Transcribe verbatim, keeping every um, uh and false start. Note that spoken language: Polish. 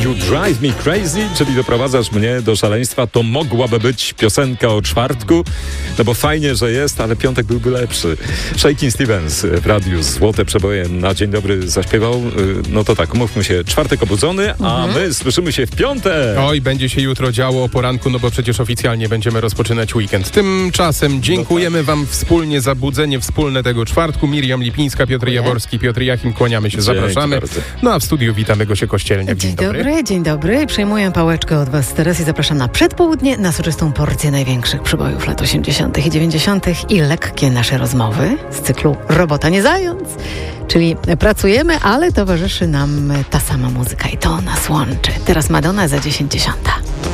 You Drive Me Crazy, czyli doprowadzasz mnie do szaleństwa. To mogłaby być piosenka o czwartku, no bo fajnie, że jest, ale piątek byłby lepszy. Shakin' Stevens w radiu Złote Przeboje na Dzień Dobry zaśpiewał. No to tak, umówmy się, czwartek obudzony, a mhm. my słyszymy się w piątek. Oj, będzie się jutro działo o poranku, no bo przecież oficjalnie będziemy rozpoczynać weekend. Tymczasem dziękujemy wam wspólnie za budzenie wspólne tego czwartku. Miriam Lipińska, Piotr Jaworski, Piotr Jachim, kłaniamy się, Dzięki zapraszamy. bardzo. No a w studiu witamy Gosię Kościelniak. Dzień, dzień dobry. dobry. Dzień dobry. Przejmuję pałeczkę od was teraz i zapraszam na przedpołudnie, na soczystą porcję największych przebojów lat osiemdziesiątych i dziewięćdziesiątych i lekkie nasze rozmowy z cyklu Robota nie zając. Czyli pracujemy, ale towarzyszy nam ta sama muzyka i to nas łączy. Teraz Madonna za dziesięć dziesiąta.